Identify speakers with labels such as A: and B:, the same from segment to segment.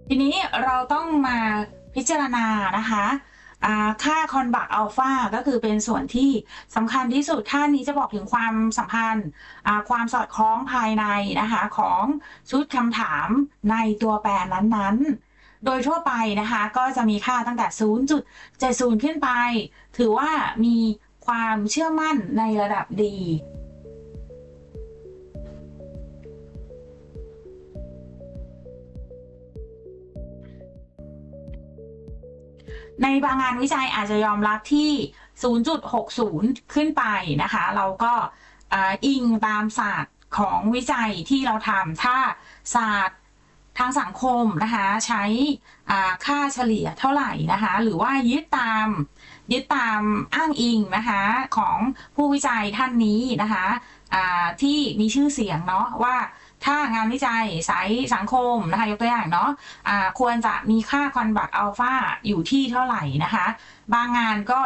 A: ทีนี้เราต้องมาพิจารณานะคะค่าคอนบักอัลฟาก็คือเป็นส่วนที่สำคัญที่สุดค่านี้จะบอกถึงความสัมพันธ์ความสอดคล้องภายในนะคะของชุดคำถามในตัวแปรนั้นๆโดยทั่วไปนะคะก็จะมีค่าตั้งแต่ 0.70 ขึ้นไปถือว่ามีความเชื่อมั่นในระดับดีในบางงานวิจัยอาจจะยอมรับที่ 0.60 ขึ้นไปนะคะเราก็อิงตามศาสตร์ของวิจัยที่เราทำถ้าศาสตร์ทางสังคมนะคะใช้ค่าเฉลี่ยเท่าไหร่นะคะหรือว่ายึดตามอ้างอิงนะคะของผู้วิจัยท่านนี้นะคะที่มีชื่อเสียงเนาะว่าถ้างานวิจัยสายสังคมนะคะยกตัวอย่างเนาะควรจะมีค่าคอนบักอัลฟาอยู่ที่เท่าไหร่นะคะบางงานก็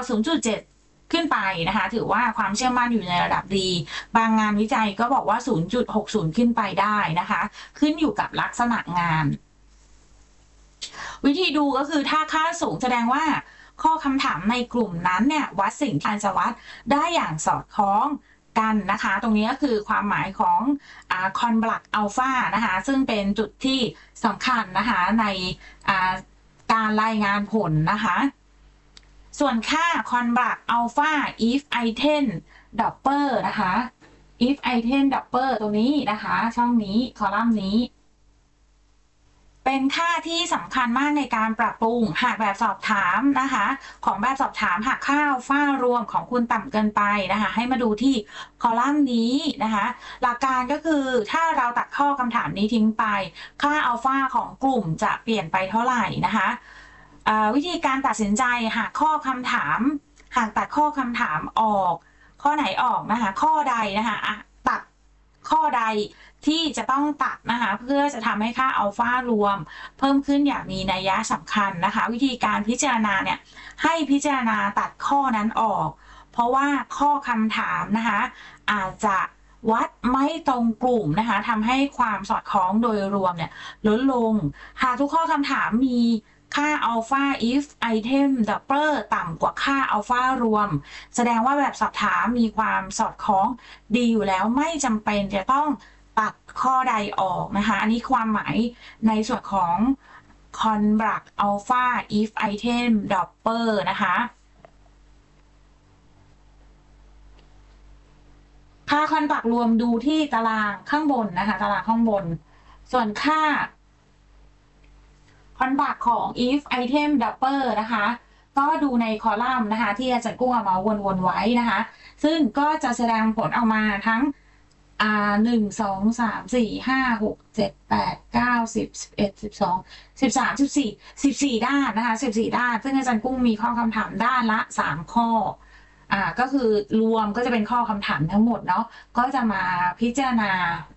A: 0.7 ขึ้นไปนะคะถือว่าความเชื่อมั่นอยู่ในระดับดีบางงานวิจัยก็บอกว่า 0.60 ขึ้นไปได้นะคะขึ้นอยู่กับลักษณะงานวิธีดูก็คือถ้าค่าสูงแสดงว่าข้อคำถามในกลุ่มนั้นเนี่ยวัดสิ่งที่การจะวัดได้อย่างสอดคล้องกันนะคะตรงนี้ก็คือความหมายของคอนบลักอัลฟานะคะซึ่งเป็นจุดที่สำคัญนะคะในการรายงานผลนะคะส่วนค่าคอนบลักอัลฟา if item doppler นะคะ if item doppler ตรงนี้นะคะช่องนี้คอลัมน์นี้เป็นค่าที่สำคัญมากในการปรับปรุงหากแบบสอบถามนะคะของแบบสอบถามหากค่าอัลฟารวมของคุณต่ำเกินไปนะคะให้มาดูที่คอลัมน์นี้นะคะหลักการก็คือถ้าเราตัดข้อคำถามนี้ทิ้งไปค่าอัลฟาของกลุ่มจะเปลี่ยนไปเท่าไหร่นะคะวิธีการตัดสินใจหากตัดข้อคำถามออกข้อไหนออกนะคะข้อใดนะคะตัดข้อใดที่จะต้องตัดนะคะเพื่อจะทำให้ค่าอัลฟารวมเพิ่มขึ้นอย่างมีนัยยะสำคัญนะคะวิธีการพิจารณาเนี่ยให้พิจารณาตัดข้อนั้นออกเพราะว่าข้อคำถามนะคะอาจจะวัดไม่ตรงกลุ่มนะคะทำให้ความสอดคล้องโดยรวมเนี่ยลดลงหากทุกข้อคำถามมีค่าอัลฟา if item doppler ต่ำกว่าค่าอัลฟารวมแสดงว่าแบบสอบถามมีความสอดคล้องดีอยู่แล้วไม่จำเป็นจะต้องตัดข้อใดออกนะคะอันนี้ความหมายในส่วนของ Conbrac Alpha if item doppler นะคะค่า Conbrac รวมดูที่ตารางข้างบนนะคะตารางข้างบนส่วนค่าคอนบักของ if item doppler นะคะก็ดูในคอลัมน์นะคะที่อาจารย์กุ้งเอามาวนๆไว้นะคะซึ่งก็จะแสดงผลออกมาทั้ง1 2 3 4 5 6 7 8 9 10 11 12 13 14ด้านนะคะ14ด้านซึ่งอาจารย์กุ้งมีข้อคำถามด้านละ3ข้อก็คือรวมก็จะเป็นข้อคำถามทั้งหมดเนาะก็จะมาพิจารณา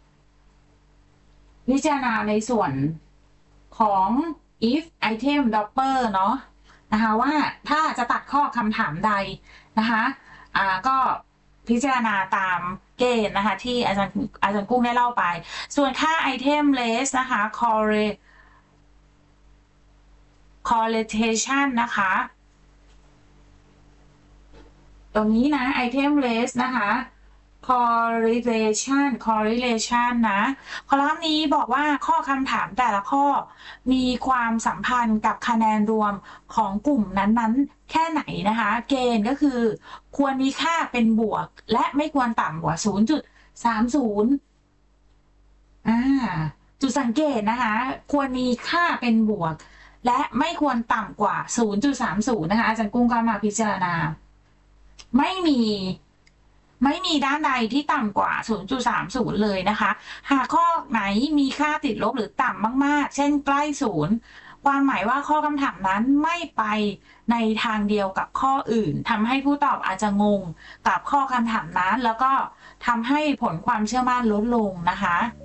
A: ในส่วนของ if item doppler เนาะนะคะว่าถ้าจะตัดข้อคำถามใดนะคะก็พิจารณาตามเกณฑ์นะคะที่อาจารย์กุ้งได้เล่าไปส่วนค่า item less นะคะ correlation นะคะตรงนี้นะ item less นะคะ correlation นะคอลัมน์นี้บอกว่าข้อคำถามแต่ละข้อมีความสัมพันธ์กับคะแนนรวมของกลุ่มนั้นๆแค่ไหนนะคะเกณฑ์ก็คือควรมีค่าเป็นบวกและไม่ควรต่ำกว่า 0.30 จุดสังเกตนะคะควรมีค่าเป็นบวกและไม่ควรต่ำกว่า 0.30 นะคะอาจารย์กุ้งก็มาพิจารณาไม่มีด้านใดที่ต่ำกว่า 0.30 เลยนะคะหากข้อไหนมีค่าติดลบหรือต่ำมากๆเช่นใกล้ศูนย์ความหมายว่าข้อคำถามนั้นไม่ไปในทางเดียวกับข้ออื่นทำให้ผู้ตอบอาจจะงงกับข้อคำถามนั้นแล้วก็ทำให้ผลความเชื่อมั่นลดลงนะคะ